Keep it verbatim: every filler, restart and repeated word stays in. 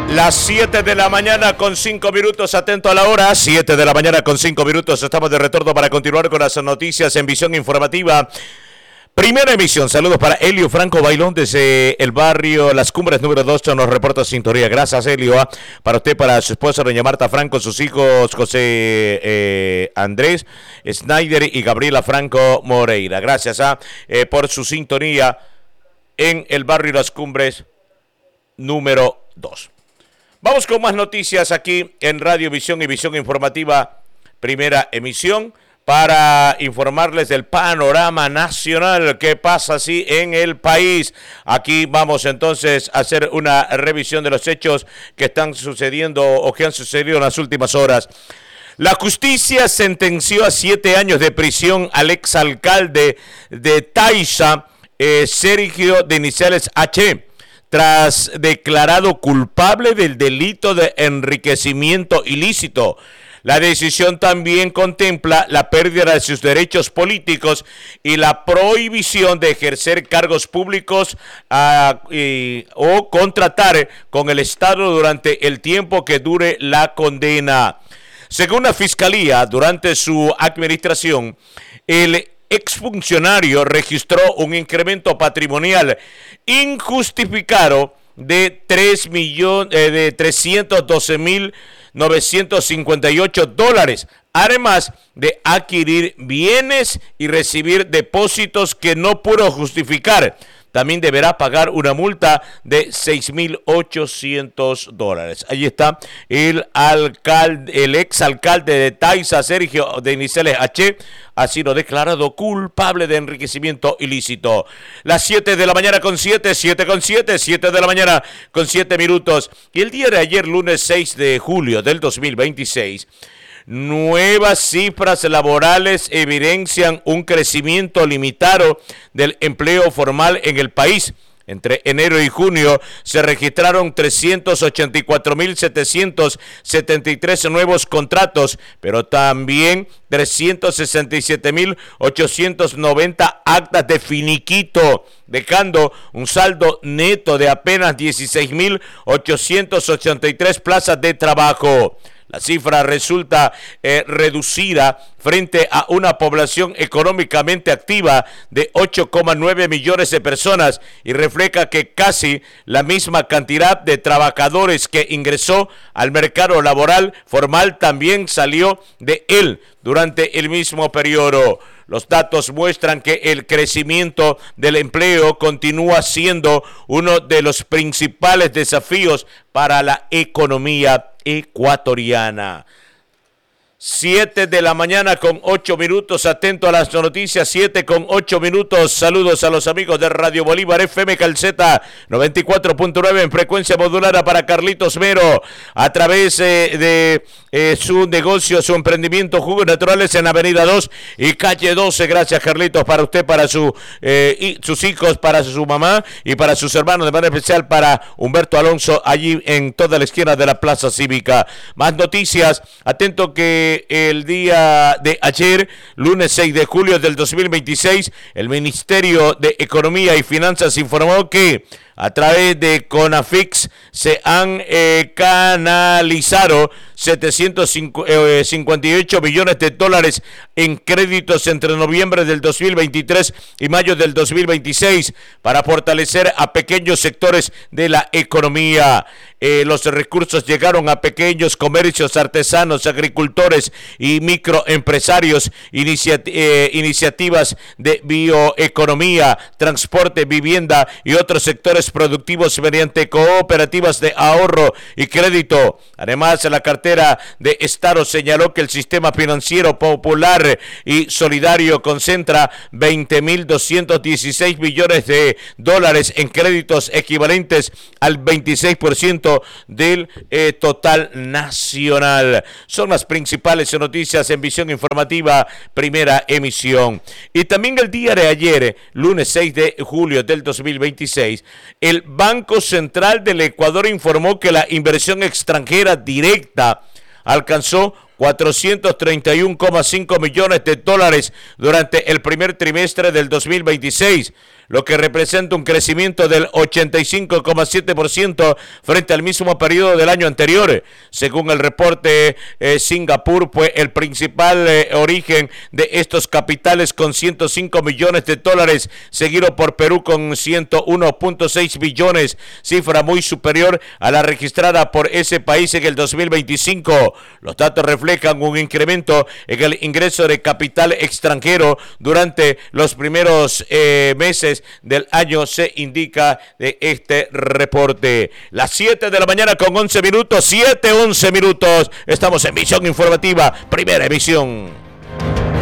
Las siete de la mañana con cinco minutos, atento a la hora, siete de la mañana con cinco minutos, estamos de retorno para continuar con las noticias en Visión Informativa. Primera emisión, saludos para Elio Franco Bailón desde el barrio Las Cumbres número dos, nos reporta sintonía. Gracias, Elio, para usted, para su esposa doña Marta Franco, sus hijos José eh, Andrés Snyder y Gabriela Franco Moreira. Gracias ah, eh, por su sintonía en el barrio Las Cumbres número dos. Vamos con más noticias aquí en Radio Visión y Visión Informativa, primera emisión, para informarles del panorama nacional que pasa así en el país. Aquí vamos entonces a hacer una revisión de los hechos que están sucediendo o que han sucedido en las últimas horas. La justicia sentenció a siete años de prisión al exalcalde de Taiza, eh, Sergio Denizales H., tras declarado culpable del delito de enriquecimiento ilícito. La decisión también contempla la pérdida de sus derechos políticos y la prohibición de ejercer cargos públicos uh, y, o contratar con el Estado durante el tiempo que dure la condena. Según la Fiscalía, durante su administración, el exfuncionario registró un incremento patrimonial injustificado de tres millones eh, de trescientos doce mil novecientos cincuenta y ocho dólares, además de adquirir bienes y recibir depósitos que no pudo justificar. También deberá pagar una multa de seis mil ochocientos dólares. Ahí está el alcalde, el exalcalde de Taiza, Sergio Denizales H., ha sido declarado culpable de enriquecimiento ilícito. Las siete de la mañana con siete, siete con siete, siete de la mañana con siete minutos. Y el día de ayer, lunes seis de julio del dos mil veintiséis, nuevas cifras laborales evidencian un crecimiento limitado del empleo formal en el país. Entre enero y junio se registraron trescientos ochenta y cuatro mil setecientos setenta y tres nuevos contratos, pero también trescientos sesenta y siete mil ochocientos noventa actas de finiquito, dejando un saldo neto de apenas dieciséis mil ochocientos ochenta y tres plazas de trabajo. La cifra resulta eh, reducida frente a una población económicamente activa de ocho coma nueve millones de personas y refleja que casi la misma cantidad de trabajadores que ingresó al mercado laboral formal también salió de él durante el mismo periodo. Los datos muestran que el crecimiento del empleo continúa siendo uno de los principales desafíos para la economía ecuatoriana. Siete de la mañana con ocho minutos, atento a las noticias, siete con ocho minutos. Saludos a los amigos de Radio Bolívar F M Calceta noventa y cuatro punto nueve en frecuencia modulada para Carlitos Mero a través eh, de eh, su negocio, su emprendimiento Jugos Naturales en Avenida dos y Calle doce. Gracias, Carlitos, para usted, para su eh, y sus hijos, para su mamá y para sus hermanos, de manera especial para Humberto Alonso allí en toda la esquina de la Plaza Cívica. Más noticias, atento que el día de ayer, lunes seis de julio del dos mil veintiséis, el Ministerio de Economía y Finanzas informó que a través de CONAFIX se han eh, canalizado setecientos cincuenta y ocho millones de dólares en créditos entre noviembre del dos mil veintitrés y mayo del dos mil veintiséis para fortalecer a pequeños sectores de la economía. Eh, los recursos llegaron a pequeños comercios, artesanos, agricultores y microempresarios, inicia, eh, iniciativas de bioeconomía, transporte, vivienda y otros sectores productivos mediante cooperativas de ahorro y crédito. Además, la cartera de Estado señaló que el sistema financiero popular y solidario concentra veinte mil doscientos dieciséis millones de dólares en créditos equivalentes al veintiséis por ciento del eh, total nacional. Son las principales noticias en Visión Informativa, primera emisión. Y también el día de ayer, lunes seis de julio del dos mil veintiséis, el Banco Central del Ecuador informó que la inversión extranjera directa alcanzó cuatrocientos treinta y uno coma cinco millones de dólares durante el primer trimestre del dos mil veintiséis, lo que representa un crecimiento del ochenta y cinco coma siete por ciento frente al mismo periodo del año anterior. Según el reporte, eh, Singapur fue el principal eh, origen de estos capitales con ciento cinco millones de dólares, seguido por Perú con ciento uno punto seis billones, cifra muy superior a la registrada por ese país en el dos mil veinticinco. Los datos reflejan un incremento en el ingreso de capital extranjero durante los primeros eh, meses del año, se indica de este reporte. Las siete de la mañana con once minutos, siete once minutos, estamos en Visión Informativa, primera emisión.